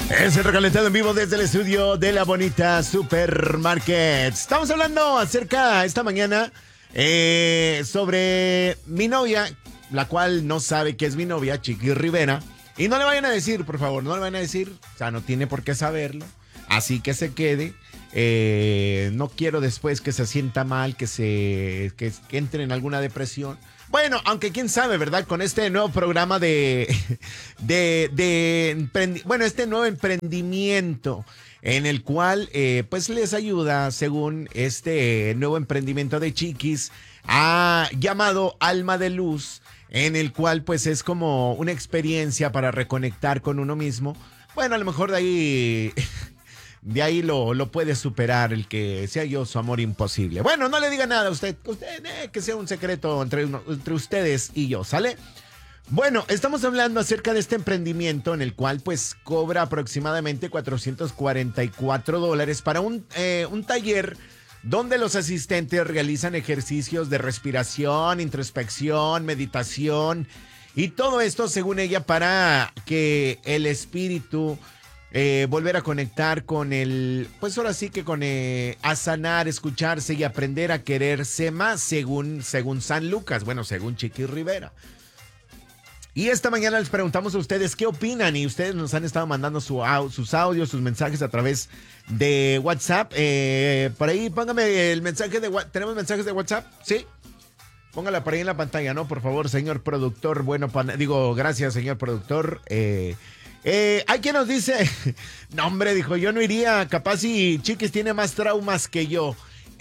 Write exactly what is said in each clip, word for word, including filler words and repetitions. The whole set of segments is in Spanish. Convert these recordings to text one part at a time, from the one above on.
Es el recalentado en vivo desde el estudio de la bonita Supermarket. Estamos hablando acerca esta mañana eh, sobre mi novia, la cual no sabe que es mi novia, Chiqui Rivera. Y no le vayan a decir, por favor, no le vayan a decir. O sea, no tiene por qué saberlo. Así que se quede. Eh, no quiero después que se sienta mal, que se que, que entre en alguna depresión. Bueno, aunque quién sabe, ¿verdad? Con este nuevo programa de, de, de emprendi- bueno, este nuevo emprendimiento en el cual eh, pues les ayuda, según este nuevo emprendimiento de Chiquis, a, llamado Alma de Luz, en el cual pues es como una experiencia para reconectar con uno mismo. Bueno, a lo mejor de ahí... De ahí lo, lo puede superar el que sea yo su amor imposible. Bueno, no le diga nada a usted. Usted eh, que sea un secreto entre, uno, entre ustedes y yo, ¿sale? Bueno, estamos hablando acerca de este emprendimiento en el cual pues cobra aproximadamente cuatrocientos cuarenta y cuatro dólares para un, eh, un taller donde los asistentes realizan ejercicios de respiración, introspección, meditación y todo esto, según ella, para que el espíritu... Eh, volver a conectar con el, pues ahora sí que con, eh, a sanar, escucharse y aprender a quererse más, según, según San Lucas, bueno, según Chiqui Rivera. Y esta mañana les preguntamos a ustedes qué opinan y ustedes nos han estado mandando su, sus audios, sus mensajes a través de WhatsApp. Eh, por ahí póngame el mensaje de WhatsApp. ¿Tenemos mensajes de WhatsApp? Sí. Póngala por ahí en la pantalla, ¿no? Por favor, señor productor. Bueno, pan, digo, gracias, señor productor. Eh... Eh, hay quien nos dice, no hombre, dijo, yo no iría, capaz si Chiquis tiene más traumas que yo.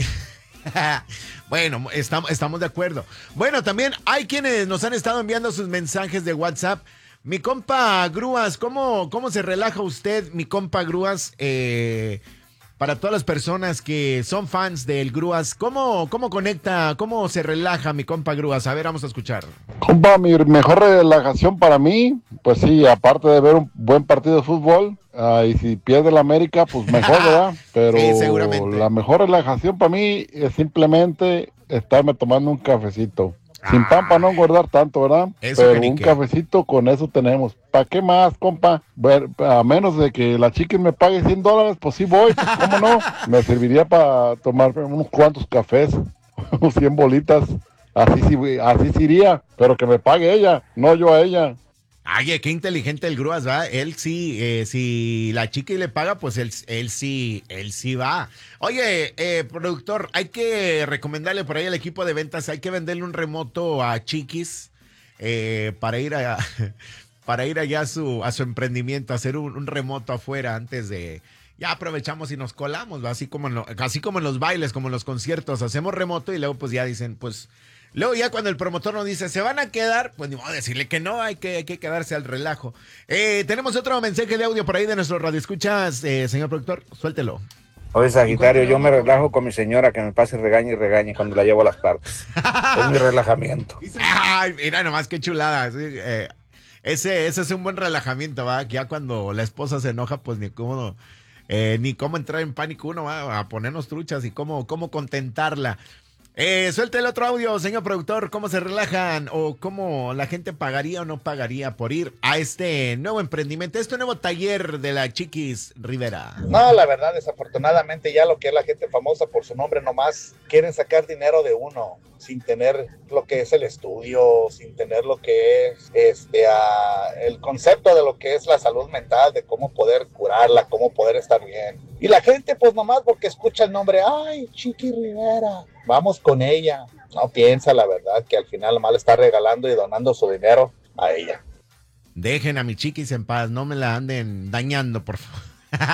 Bueno, estamos, estamos de acuerdo. Bueno, también hay quienes nos han estado enviando sus mensajes de WhatsApp. Mi compa Grúas, ¿cómo, cómo se relaja usted, mi compa Grúas? Eh, para todas las personas que son fans del Grúas, ¿cómo, cómo conecta, cómo se relaja mi compa Grúas? A ver, vamos a escuchar. Compa, mi mejor relajación para mí, pues sí, aparte de ver un buen partido de fútbol, uh, y si pierde la América, pues mejor, ¿verdad? Pero sí, seguramente. La mejor relajación para mí es simplemente estarme tomando un cafecito. Sin Ah, pan para no engordar tanto, ¿verdad? Eso, Pero Jenique. un cafecito con eso tenemos. ¿Para qué más, compa? Ver, a menos de que la chica me pague cien dólares, pues sí voy, pues cómo no. Me serviría para tomar unos cuantos cafés, unos cien bolitas. Así sí, así sí iría, pero que me pague ella, no yo a ella. Ay, qué inteligente el Grúas, ¿va? Él sí, eh, si la chica le paga, pues él, él sí, él sí va. Oye, eh, productor, hay que recomendarle por ahí al equipo de ventas, hay que venderle un remoto a Chiquis eh, para ir a para ir allá a su, a su emprendimiento, hacer un, un remoto afuera antes de... Ya aprovechamos y nos colamos, ¿va? Así como, en lo, así como en los bailes, como en los conciertos, hacemos remoto y luego pues ya dicen, pues... Luego ya cuando el promotor nos dice, ¿se van a quedar? Pues ni modo de decirle que no, hay que, hay que quedarse al relajo. Eh, tenemos otro mensaje de audio por ahí de nuestro radio. ¿Escuchas, eh, señor productor? Suéltelo. Oye, Sagitario, yo me relajo con mi señora que me pase regañe y regañe cuando la llevo a las partes. Es mi relajamiento. Ay, mira nomás qué chulada. Sí, eh, ese, ese es un buen relajamiento, ¿va? Ya cuando la esposa se enoja, pues ni cómo, eh, ni cómo entrar en pánico uno, ¿va? A ponernos truchas y cómo, cómo contentarla. Eh, suelte el otro audio, señor productor, ¿cómo se relajan o cómo la gente pagaría o no pagaría por ir a este nuevo emprendimiento, este nuevo taller de la Chiquis Rivera? No, la verdad, desafortunadamente ya lo que es la gente famosa por su nombre nomás quieren sacar dinero de uno sin tener lo que es el estudio, sin tener lo que es este uh, el concepto de lo que es la salud mental, de cómo poder curarla, cómo poder estar bien. Y la gente pues nomás porque escucha el nombre, ay, Chiqui Rivera, vamos con ella. No piensa la verdad que al final mal está regalando y donando su dinero a ella. Dejen a mi Chiquis en paz, no me la anden dañando, por favor.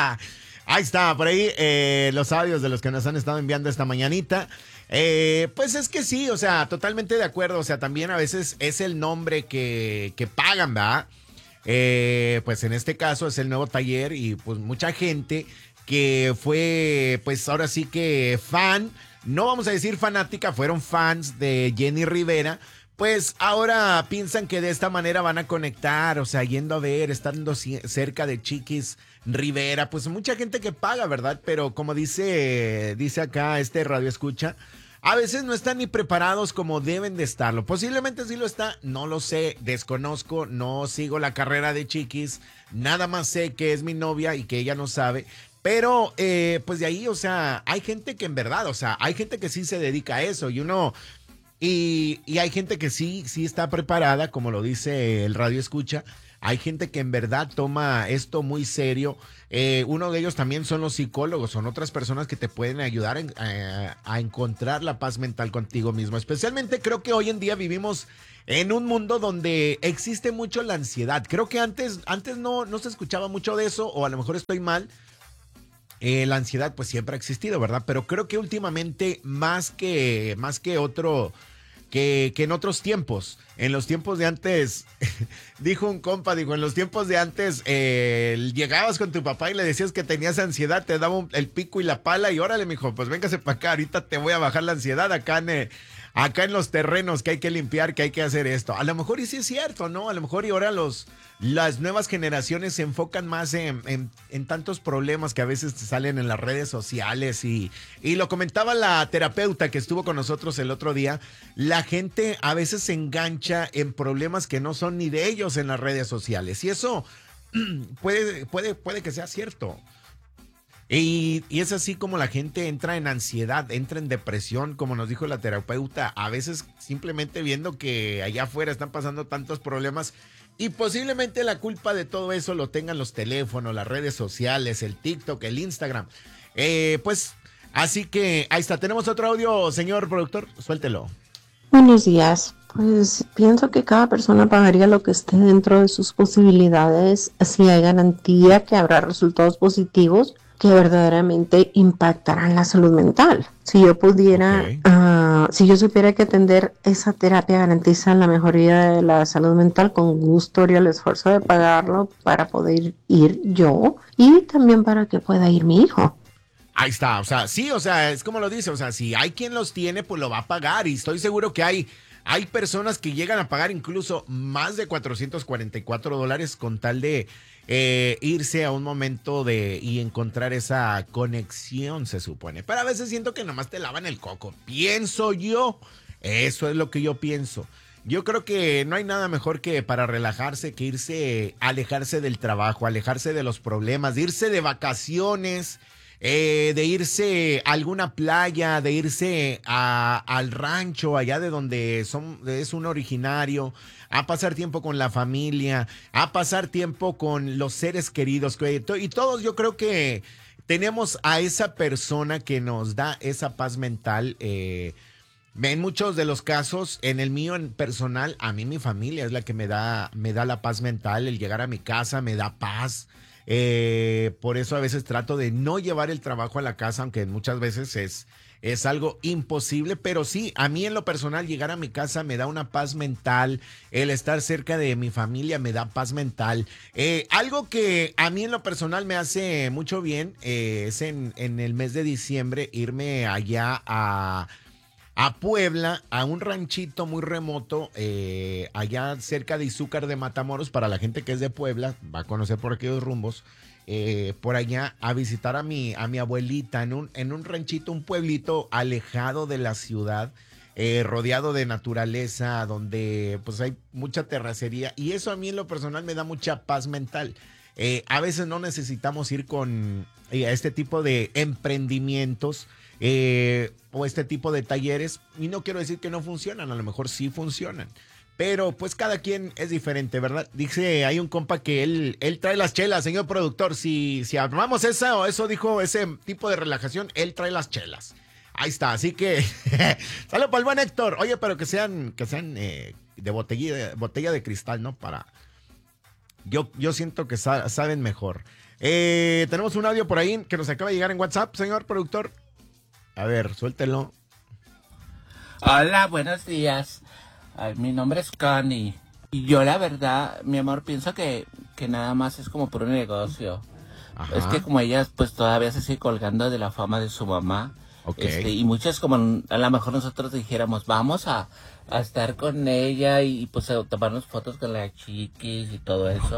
Ahí está, por ahí eh, los audios de los que nos han estado enviando esta mañanita. Eh, pues es que sí, o sea, totalmente de acuerdo. O sea, también a veces es el nombre que, que pagan, ¿verdad? Eh, pues en este caso es el nuevo taller y pues mucha gente que fue, pues ahora sí que fan, no vamos a decir fanática, fueron fans de Jenny Rivera. Pues ahora piensan que de esta manera van a conectar, o sea, yendo a ver, estando cerca de Chiquis Rivera, pues mucha gente que paga, ¿verdad? Pero como dice, dice acá este radio escucha, a veces no están ni preparados como deben de estarlo. Posiblemente sí lo está, no lo sé, desconozco, no sigo la carrera de Chiquis, nada más sé que es mi novia y que ella no sabe. Pero, eh, pues de ahí, o sea, hay gente que en verdad, o sea, hay gente que sí se dedica a eso y uno... Y, y hay gente que sí, sí está preparada, como lo dice el radio escucha. Hay gente que en verdad toma esto muy serio. Eh, uno de ellos también son los psicólogos, son otras personas que te pueden ayudar en, a, a encontrar la paz mental contigo mismo. Especialmente creo que hoy en día vivimos en un mundo donde existe mucho la ansiedad. Creo que antes, antes no, no se escuchaba mucho de eso, o a lo mejor estoy mal. Eh, la ansiedad pues siempre ha existido, ¿verdad? Pero creo que últimamente más que, más que otro... Que, que en otros tiempos, en los tiempos de antes, dijo un compa, dijo, en los tiempos de antes eh, llegabas con tu papá y le decías que tenías ansiedad, te daba un, el pico y la pala y órale, mijo, pues véngase para acá, ahorita te voy a bajar la ansiedad acá en, eh, acá en los terrenos que hay que limpiar, que hay que hacer esto. A lo mejor y sí es cierto, ¿no? A lo mejor y ahora los, las nuevas generaciones se enfocan más en, en, en tantos problemas que a veces te salen en las redes sociales y, y lo comentaba la terapeuta que estuvo con nosotros el otro día. La gente a veces se engancha en problemas que no son ni de ellos en las redes sociales y eso puede, puede, puede que sea cierto. Y, y es así como la gente entra en ansiedad, entra en depresión, como nos dijo la terapeuta, a veces simplemente viendo que allá afuera están pasando tantos problemas y posiblemente la culpa de todo eso lo tengan los teléfonos, las redes sociales, el TikTok, el Instagram. Eh, pues así que ahí está, tenemos otro audio, señor productor, suéltelo. Buenos días. Pues pienso que cada persona pagaría lo que esté dentro de sus posibilidades si hay garantía que habrá resultados positivos que verdaderamente impactarán la salud mental. Si yo pudiera, okay. uh, si yo supiera que atender esa terapia garantiza la mejoría de la salud mental, con gusto haría el esfuerzo de pagarlo para poder ir yo y también para que pueda ir mi hijo. Ahí está, o sea, sí, o sea, es como lo dice, o sea, si hay quien los tiene, pues lo va a pagar y estoy seguro que hay, hay personas que llegan a pagar incluso más de cuatrocientos cuarenta y cuatro dólares con tal de eh, irse a un momento de y encontrar esa conexión, se supone. Pero a veces siento que nomás te lavan el coco, pienso yo, eso es lo que yo pienso. Yo creo que no hay nada mejor que para relajarse que irse, alejarse del trabajo, alejarse de los problemas, de irse de vacaciones. Eh, de irse a alguna playa, de irse a, al rancho, allá de donde son, es un originario, a pasar tiempo con la familia, a pasar tiempo con los seres queridos. Y todos yo creo que tenemos a esa persona que nos da esa paz mental. Eh, en muchos de los casos, en el mío en personal, a mí mi familia es la que me da, me da la paz mental. El llegar a mi casa me da paz. Eh, por eso a veces trato de no llevar el trabajo a la casa, aunque muchas veces es, es algo imposible, pero sí, a mí en lo personal llegar a mi casa me da una paz mental, el estar cerca de mi familia me da paz mental. Eh, algo que a mí en lo personal me hace mucho bien eh, es en, en el mes de diciembre irme allá a... a Puebla, a un ranchito muy remoto, eh, allá cerca de Izúcar de Matamoros, para la gente que es de Puebla, va a conocer por aquellos rumbos, eh, por allá a visitar a mi, a mi abuelita en un, en un ranchito, un pueblito alejado de la ciudad, eh, rodeado de naturaleza, donde pues hay mucha terracería, y eso a mí en lo personal me da mucha paz mental. Eh, a veces no necesitamos ir con eh, a este tipo de emprendimientos, Eh, o este tipo de talleres, y no quiero decir que no funcionan, a lo mejor sí funcionan, pero pues cada quien es diferente, ¿verdad? Dice, hay un compa que él, él trae las chelas, señor productor, si, si armamos esa o eso dijo, ese tipo de relajación, él trae las chelas. Ahí está, así que salud para el buen Héctor. Oye, pero que sean, que sean eh, de botella, de botella de cristal, ¿no? Para, yo, yo siento que sa- saben mejor. Eh, tenemos un audio por ahí que nos acaba de llegar en WhatsApp, señor productor. A ver, suéltelo. Hola, buenos días. Ay, mi nombre es Connie. Y yo la verdad, mi amor, pienso que, que nada más es como por un negocio. Ajá. Es que como ella pues todavía se sigue colgando de la fama de su mamá. Okay. Este, y muchos como a lo mejor nosotros dijéramos, vamos a, a estar con ella y pues a tomarnos fotos con la Chiquis y todo eso.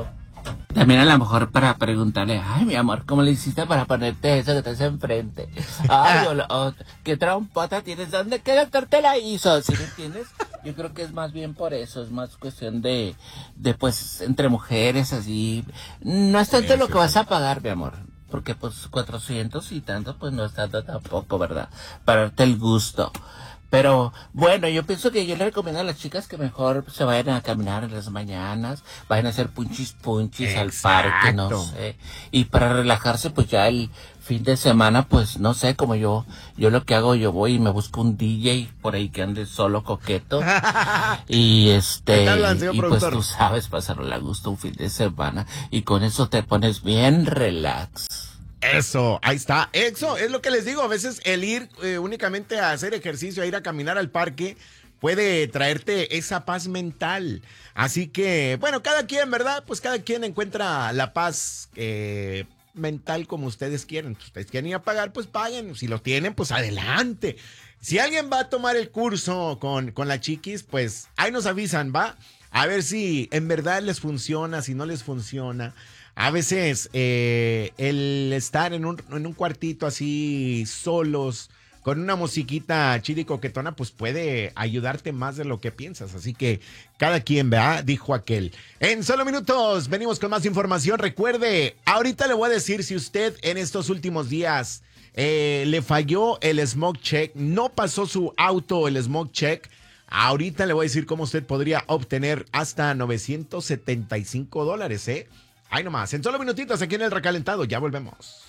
También a lo mejor para preguntarle, ay, mi amor, ¿cómo le hiciste para ponerte eso que te hace enfrente? Ay, o, o, ¿qué trompota tienes? ¿Dónde, qué doctor te la hizo? ¿Sí me entiendes? Yo creo que es más bien por eso, es más cuestión de, de pues, entre mujeres, así. No es tanto lo que vas a pagar, mi amor, porque pues cuatrocientos y tanto, pues no es tanto tampoco, ¿verdad? Para darte el gusto. Pero bueno, yo pienso que yo le recomiendo a las chicas que mejor se vayan a caminar en las mañanas, vayan a hacer punchis punchis al parque, no sé. Y para relajarse, pues ya el fin de semana, pues no sé, como yo, yo lo que hago, yo voy y me busco un D J por ahí que ande solo coqueto. Y este, y pues tú sabes, pasarlo a gusto un fin de semana. Y con eso te pones bien relax. Eso, ahí está. Eso es lo que les digo. A veces el ir eh, únicamente a hacer ejercicio, a ir a caminar al parque, puede traerte esa paz mental. Así que, bueno, cada quien, ¿verdad? Pues cada quien encuentra la paz eh, mental como ustedes quieren. Si ustedes quieren ir a pagar, pues paguen. Si lo tienen, pues adelante. Si alguien va a tomar el curso con, con la chiquis, pues ahí nos avisan, ¿va? A ver si en verdad les funciona, si no les funciona. A veces eh, el estar en un, en un cuartito así solos, con una musiquita chida y coquetona, pues puede ayudarte más de lo que piensas. Así que cada quien, ¿verdad? Dijo aquel. En solo minutos venimos con más información. Recuerde, ahorita le voy a decir si usted en estos últimos días eh, le falló el smoke check, no pasó su auto el smoke check. Ahorita le voy a decir cómo usted podría obtener hasta novecientos setenta y cinco dólares, ¿eh? Ahí nomás, en solo minutitos aquí en El Recalentado, ya volvemos.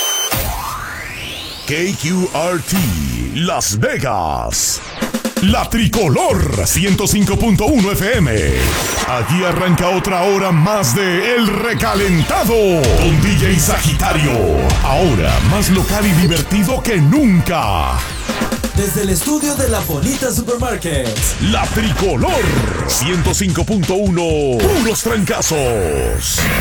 K Q R T, Las Vegas. La Tricolor, ciento cinco punto uno F M. Aquí arranca otra hora más de El Recalentado. Con D J Sagitario. Ahora más local y divertido que nunca. Desde el estudio de La Bonita Supermarket. La Tricolor, ciento cinco punto uno. Puros trancazos.